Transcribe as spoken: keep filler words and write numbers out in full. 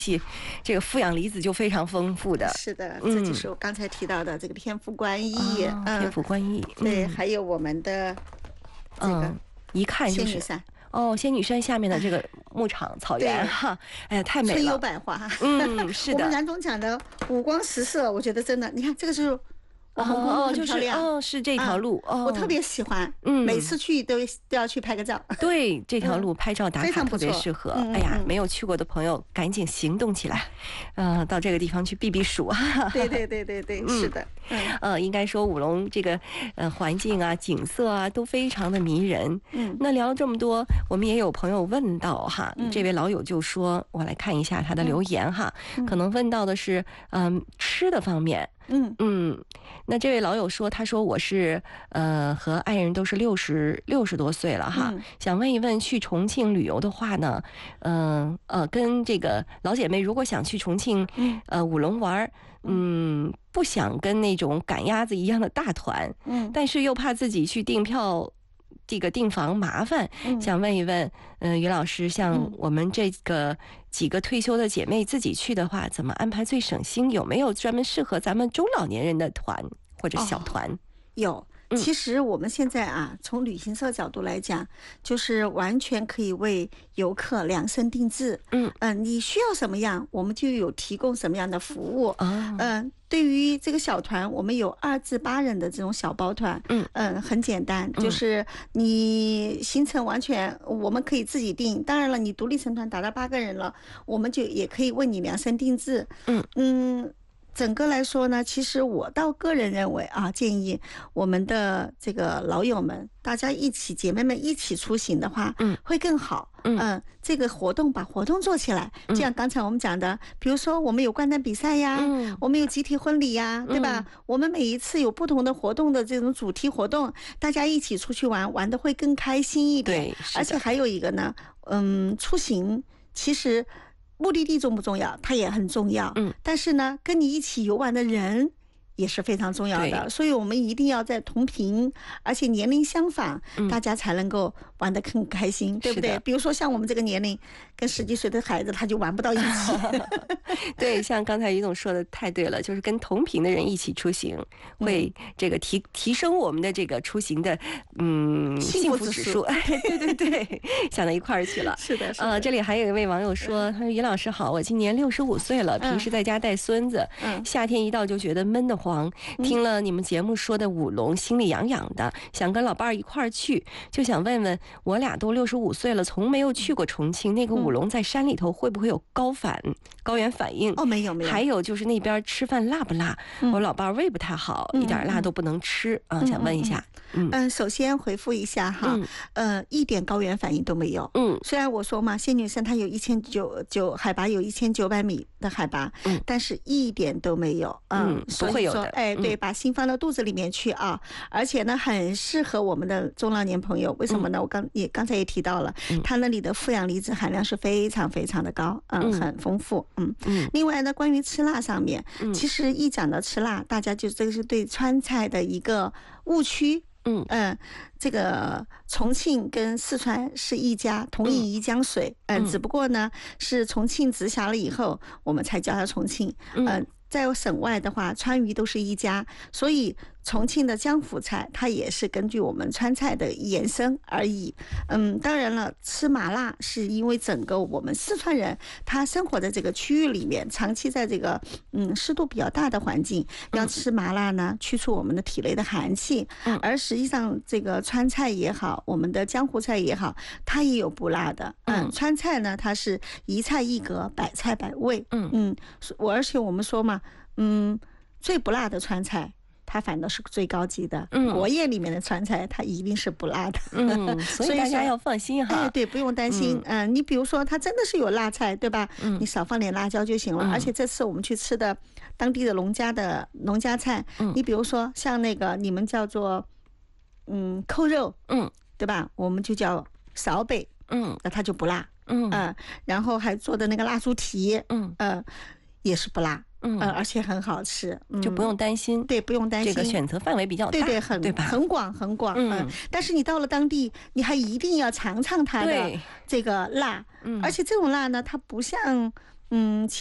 这个负氧离子就非常丰富的。 是的，这就是我刚才提到的这个天府观音， 嗯，天府观音， 对，还有我们的这个一看就是仙女山。 哦，仙女山下面的这个牧场草原哈，哎呀，太美了， 春幽百花。 嗯，是的。 我们南总讲的五光十色，我觉得真的，你看这个是。 哦哦，就是哦，是这条路哦， 我特别喜欢， 嗯， 每次去都都要去拍个照。 对，这条路拍照打卡特别适合。哎呀，没有去过的朋友赶紧行动起来，呃，到这个地方去避避暑啊。 对对对对对，是的。 呃，应该说五龙这个呃环境啊、景色啊都非常的迷人。嗯，那聊了这么多，我们也有朋友问到哈，这位老友就说，我来看一下他的留言哈，可能问到的是嗯吃的方面。嗯嗯，那这位老友说，他说我是呃和爱人都是六十六十多岁了哈，嗯、想问一问，去重庆旅游的话呢，嗯 呃, 呃跟这个老姐妹如果想去重庆呃五龙玩，嗯，不想跟那种赶鸭子一样的大团，嗯，但是又怕自己去订票。这个订房麻烦，想问一问，嗯、呃，于老师，像我们这个几个退休的姐妹自己去的话，怎么安排最省心？有没有专门适合咱们中老年人的团或者小团？哦、 有。其实我们现在啊，从旅行社角度来讲，就是完全可以为游客量身定制。嗯嗯、呃，你需要什么样，我们就有提供什么样的服务。嗯、呃，对于这个小团，我们有二至八人的这种小包团。嗯嗯、呃，很简单，就是你行程完全我们可以自己定。当然了，你独立成团达到八个人了，我们就也可以为你量身定制。嗯嗯。整个来说呢，其实我倒个人认为啊，建议我们的这个老友们，大家一起姐妹们一起出行的话，嗯，会更好。嗯、呃，这个活动把活动做起来，就像刚才我们讲的，比如说我们有掼蛋比赛呀，嗯，我们有集体婚礼呀，对吧？嗯、我们每一次有不同的活动的这种主题活动，大家一起出去玩，玩得会更开心一点。 对， 而且还有一个呢，嗯，出行其实。目的地重不重要？它也很重要。嗯，但是呢，跟你一起游玩的人也是非常重要的，所以我们一定要在同频，而且年龄相仿，嗯、大家才能够玩得更开心，对不对？比如说像我们这个年龄，跟十几岁的孩子他就玩不到一起。 对，像刚才于总说的太对了，就是跟同频的人一起出行，会这个提提升我们的这个出行的嗯幸福指数。对对对，想到一块儿去了。 是的，是的。 呃，这里还有一位网友说，他说于老师好，我今年六十五岁了，平时在家带孙子，嗯、夏天一到就觉得闷得慌。听了你们节目说的五龙，心里痒痒的，想跟老伴儿一块儿去，就想问问，我俩都六十五岁了，从没有去过重庆，那个五龙在山里头会不会有高反、高原反应？ 哦，没有没有。 还有就是那边吃饭辣不辣？嗯、我老伴儿胃不太好，嗯、一点辣都不能吃啊，嗯、想问一下。 嗯嗯，首先回复一下哈，嗯、呃，一点高原反应都没有。嗯，虽然我说嘛，仙女山它有一千九九海拔有一千九百米的海拔，嗯，但是一点都没有。嗯， 嗯不会有的。 哎，对，把心放到肚子里面去啊！而且呢，很适合我们的中老年朋友。为什么呢？嗯、我刚也刚才也提到了，嗯、它那里的负氧离子含量是非常非常的高，嗯，嗯很丰富，嗯嗯。另外呢，关于吃辣上面，嗯、其实一讲到吃辣，大家就这个是对川菜的一个误区。嗯嗯，这个重庆跟四川是一家，同饮一江水，嗯、呃，只不过呢是重庆直辖了以后，我们才叫它重庆，嗯、呃。在省外的话，川渝都是一家，所以重庆的江湖菜它也是根据我们川菜的延伸而已。嗯，当然了，吃麻辣是因为整个我们四川人他生活在这个区域里面，长期在这个嗯湿度比较大的环境，要吃麻辣呢，去除我们的体内的寒气。而实际上，这个川菜也好，我们的江湖菜也好，它也有不辣的。嗯，川菜呢，它是一菜一格，百菜百味。嗯嗯，我而且我们说嘛。嗯，最不辣的川菜，它反倒是最高级的。嗯，国宴里面的川菜，它一定是不辣的。 嗯，所以大家要放心哈。 哎，对，不用担心。嗯、呃，你比如说，它真的是有辣菜，对吧？嗯，你少放点辣椒就行了。嗯、而且这次我们去吃的当地的农家的农家菜，嗯，你比如说像那个你们叫做嗯扣肉，嗯，对吧？我们就叫勺北，嗯，那它就不辣。嗯嗯、呃，然后还做的那个辣猪蹄，嗯呃，也是不辣。嗯、呃，而且很好吃，嗯、 就不用担心。 对，不用担心。 这个选择范围比较大， 对对，很对吧？ 很广很广。嗯、呃，但是你到了当地，你还一定要尝尝它的这个辣。嗯，而且这种辣呢，它不像嗯。